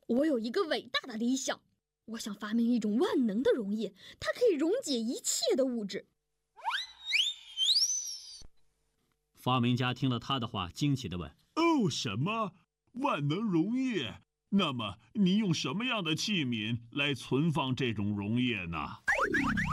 我有一个伟大的理想，我想发明一种万能的溶液，它可以溶解一切的物质。 发明家听了他的话，惊奇地问： 哦，什么？万能溶液？那么你用什么样的器皿来存放这种溶液呢？